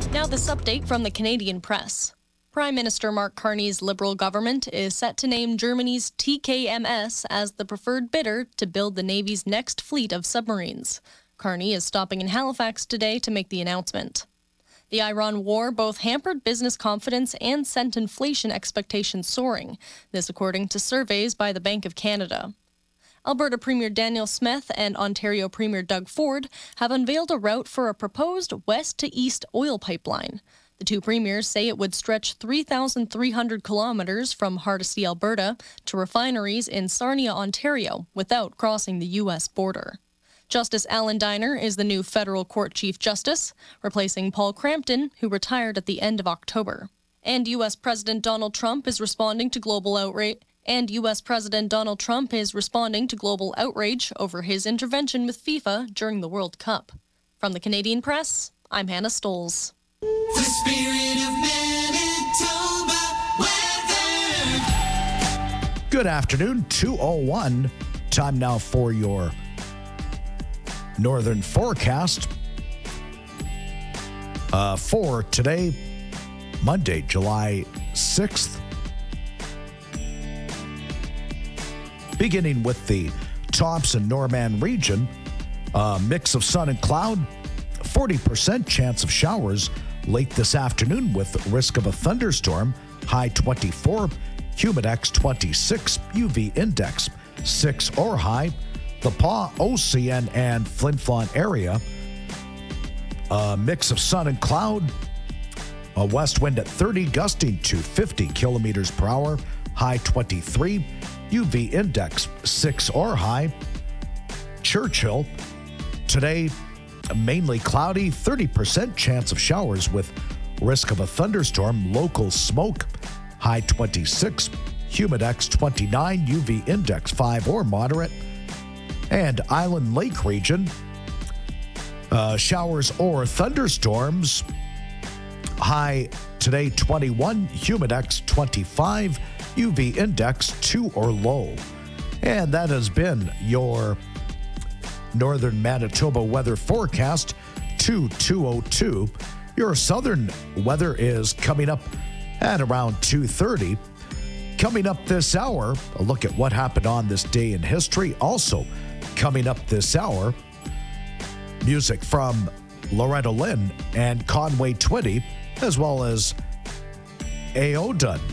Now this update from the Canadian press. Prime Minister Mark Carney's Liberal government is set to name Germany's TKMS as the preferred bidder to build the Navy's next fleet of submarines. Carney is stopping in Halifax today to make the announcement. The Iran war both hampered business confidence and sent inflation expectations soaring, this according to surveys by the Bank of Canada. Alberta Premier Daniel Smith and Ontario Premier Doug Ford have unveiled a route for a proposed west-to-east oil pipeline. The two premiers say it would stretch 3,300 kilometers from Hardisty, Alberta, to refineries in Sarnia, Ontario, without crossing the U.S. border. Justice Alan Diner is the new federal court chief justice, replacing Paul Crampton, who retired at the end of October. And U.S. President Donald Trump is responding to global outrage. Over his intervention with FIFA during the World Cup. From the Canadian Press, I'm Hannah Stoles. The Spirit of Manitoba weather. Good afternoon, 2:01. Time now for your northern forecast for today, Monday, July 6th. Beginning with the Thompson-Norman region, a mix of sun and cloud, 40% chance of showers late this afternoon with risk of a thunderstorm, high 24, humidex 26, UV index 6 or high. The Pas, OCN, and Flin Flon area, a mix of sun and cloud, a west wind at 30, gusting to 50 kilometers per hour, high 23, UV index 6 or high. Churchill, today mainly cloudy, 30% chance of showers with risk of a thunderstorm, local smoke, high 26, humidex 29, UV index 5 or moderate. And Island Lake region, showers or thunderstorms, high today 21, humidex 25, UV index 2 or low. And that has been your northern Manitoba weather forecast to 2:02. Your southern weather is coming up at around 2:30. Coming up this hour, a look at what happened on this day in history. Also coming up this hour, music from Loretta Lynn and Conway Twitty, as well as A.O. Dunn.